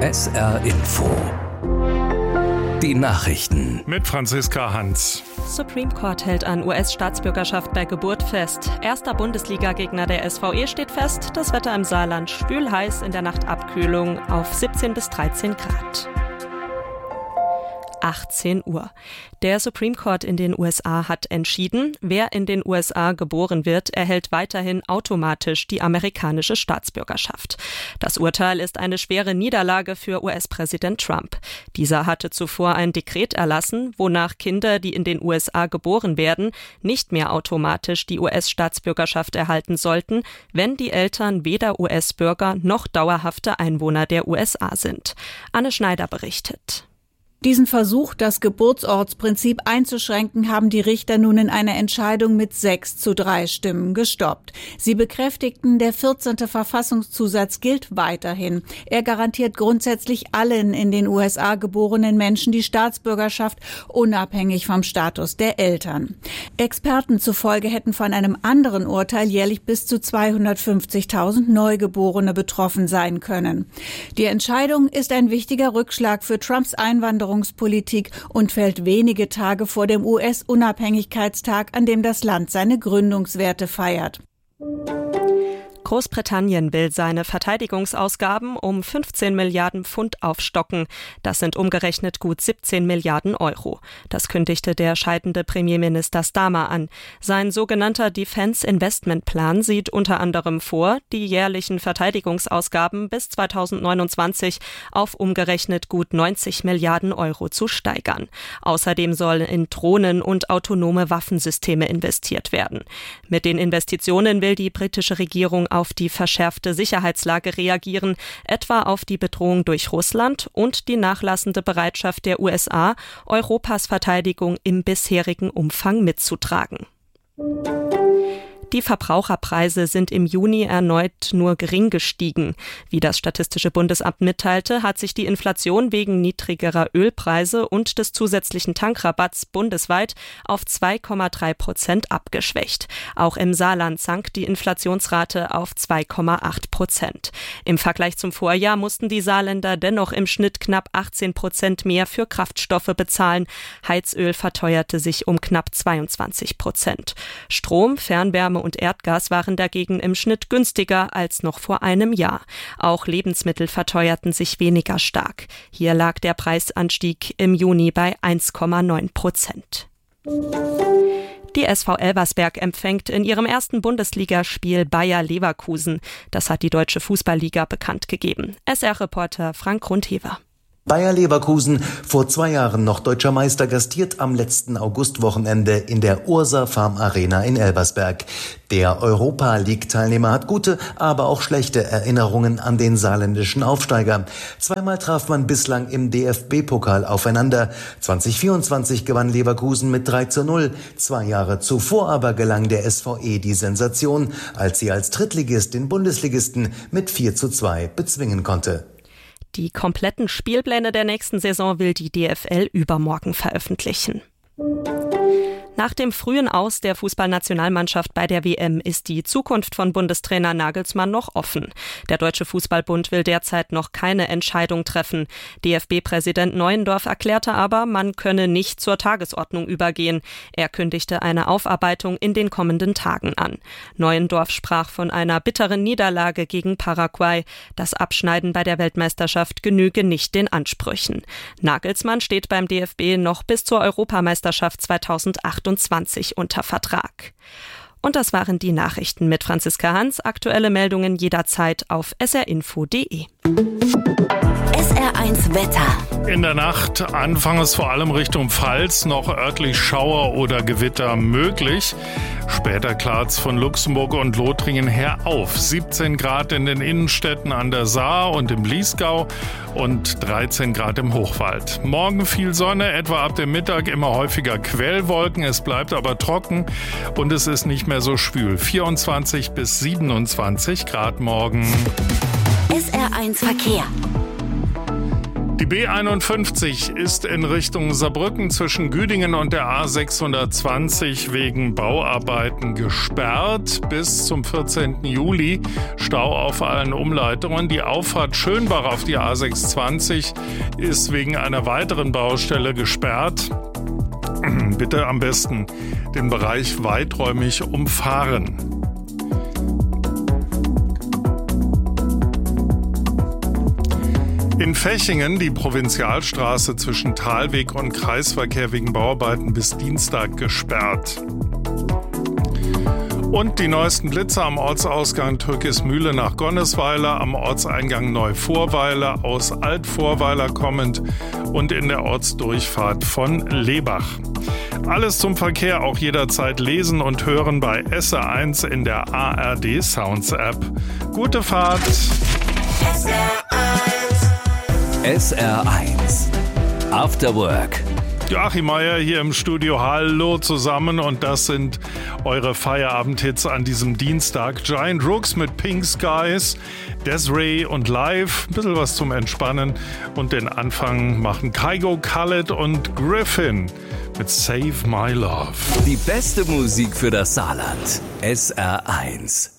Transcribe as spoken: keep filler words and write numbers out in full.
S R Info. Die Nachrichten mit Franziska Hans. Supreme Court hält an U S-Staatsbürgerschaft bei Geburt fest. Erster Bundesliga-Gegner der S V E steht fest. Das Wetter im Saarland schwül-heiß, in der Nacht Abkühlung auf siebzehn bis dreizehn Grad. achtzehn Uhr. Der Supreme Court in den U S A hat entschieden, wer in den U S A geboren wird, erhält weiterhin automatisch die amerikanische Staatsbürgerschaft. Das Urteil ist eine schwere Niederlage für U S-Präsident Trump. Dieser hatte zuvor ein Dekret erlassen, wonach Kinder, die in den U S A geboren werden, nicht mehr automatisch die U S-Staatsbürgerschaft erhalten sollten, wenn die Eltern weder U S-Bürger noch dauerhafte Einwohner der U S A sind. Anne Schneider berichtet. Diesen Versuch, das Geburtsortsprinzip einzuschränken, haben die Richter nun in einer Entscheidung mit sechs zu drei Stimmen gestoppt. Sie bekräftigten, der vierzehnte Verfassungszusatz gilt weiterhin. Er garantiert grundsätzlich allen in den U S A geborenen Menschen die Staatsbürgerschaft, unabhängig vom Status der Eltern. Experten zufolge hätten von einem anderen Urteil jährlich bis zu zweihundertfünfzigtausend Neugeborene betroffen sein können. Die Entscheidung ist ein wichtiger Rückschlag für Trumps Einwanderung und fällt wenige Tage vor dem U S-Unabhängigkeitstag, an dem das Land seine Gründungswerte feiert. Großbritannien will seine Verteidigungsausgaben um fünfzehn Milliarden Pfund aufstocken. Das sind umgerechnet gut siebzehn Milliarden Euro. Das kündigte der scheidende Premierminister Starmer an. Sein sogenannter Defense Investment Plan sieht unter anderem vor, die jährlichen Verteidigungsausgaben bis zweitausendneunundzwanzig auf umgerechnet gut neunzig Milliarden Euro zu steigern. Außerdem sollen in Drohnen und autonome Waffensysteme investiert werden. Mit den Investitionen will die britische Regierung auf die verschärfte Sicherheitslage reagieren, etwa auf die Bedrohung durch Russland und die nachlassende Bereitschaft der U S A, Europas Verteidigung im bisherigen Umfang mitzutragen. Die Verbraucherpreise sind im Juni erneut nur gering gestiegen. Wie das Statistische Bundesamt mitteilte, hat sich die Inflation wegen niedrigerer Ölpreise und des zusätzlichen Tankrabatts bundesweit auf zwei Komma drei Prozent abgeschwächt. Auch im Saarland sank die Inflationsrate auf zwei Komma acht Prozent. Im Vergleich zum Vorjahr mussten die Saarländer dennoch im Schnitt knapp achtzehn Prozent mehr für Kraftstoffe bezahlen. Heizöl verteuerte sich um knapp zweiundzwanzig Prozent. Strom, Fernwärme und Erdgas waren dagegen im Schnitt günstiger als noch vor einem Jahr. Auch Lebensmittel verteuerten sich weniger stark. Hier lag der Preisanstieg im Juni bei eins Komma neun Prozent. Die S V Elversberg empfängt in ihrem ersten Bundesligaspiel Bayer Leverkusen. Das hat die Deutsche Fußballliga bekannt gegeben. S R-Reporter Frank Rundhever. Bayer Leverkusen, vor zwei Jahren noch deutscher Meister, gastiert am letzten Augustwochenende in der Ursa Farm Arena in Elversberg. Der Europa-League-Teilnehmer hat gute, aber auch schlechte Erinnerungen an den saarländischen Aufsteiger. Zweimal traf man bislang im D F B-Pokal aufeinander. zwanzig vierundzwanzig gewann Leverkusen mit drei zu null. Zwei Jahre zuvor aber gelang der S V E die Sensation, als sie als Drittligist den Bundesligisten mit vier zu zwei bezwingen konnte. Die kompletten Spielpläne der nächsten Saison will die D F L übermorgen veröffentlichen. Nach dem frühen Aus der Fußballnationalmannschaft bei der W M ist die Zukunft von Bundestrainer Nagelsmann noch offen. Der Deutsche Fußballbund will derzeit noch keine Entscheidung treffen. D F B-Präsident Neuendorf erklärte aber, man könne nicht zur Tagesordnung übergehen. Er kündigte eine Aufarbeitung in den kommenden Tagen an. Neuendorf sprach von einer bitteren Niederlage gegen Paraguay. Das Abschneiden bei der Weltmeisterschaft genüge nicht den Ansprüchen. Nagelsmann steht beim D F B noch bis zur Europameisterschaft zweitausendachtundzwanzig unter Vertrag. Und das waren die Nachrichten mit Franziska Hans. Aktuelle Meldungen jederzeit auf s r info punkt d e. S R eins Wetter. In der Nacht anfangs vor allem Richtung Pfalz noch örtlich Schauer oder Gewitter möglich. Später klaart's von Luxemburg und Lothringen her auf. siebzehn Grad in den Innenstädten an der Saar und im Bliesgau und dreizehn Grad im Hochwald. Morgen viel Sonne, etwa ab dem Mittag immer häufiger Quellwolken. Es bleibt aber trocken und es ist nicht mehr so schwül. vierundzwanzig bis siebenundzwanzig Grad morgen. S R eins Verkehr. Die B einundfünfzig ist in Richtung Saarbrücken zwischen Güdingen und der A sechshundertzwanzig wegen Bauarbeiten gesperrt bis zum vierzehnten Juli. Stau auf allen Umleitungen. Die Auffahrt Schönbach auf die A sechshundertzwanzig ist wegen einer weiteren Baustelle gesperrt. Bitte am besten den Bereich weiträumig umfahren. In Fechingen die Provinzialstraße zwischen Talweg und Kreisverkehr wegen Bauarbeiten bis Dienstag gesperrt. Und die neuesten Blitze am Ortsausgang Türkismühle nach Gonnesweiler, am Ortseingang Neuvorweiler aus Altvorweiler kommend und in der Ortsdurchfahrt von Lebach. Alles zum Verkehr auch jederzeit lesen und hören bei S R eins in der A R D Sounds App. Gute Fahrt! S R eins. S R eins. After Work. Joachim Meier hier im Studio. Hallo zusammen und das sind eure Feierabendhits an diesem Dienstag. Giant Rooks mit Pink Skies, Desiree und Live, ein bisschen was zum Entspannen und den Anfang machen Kygo, Khaled und Griffin mit Save My Love. Die beste Musik für das Saarland. S R eins.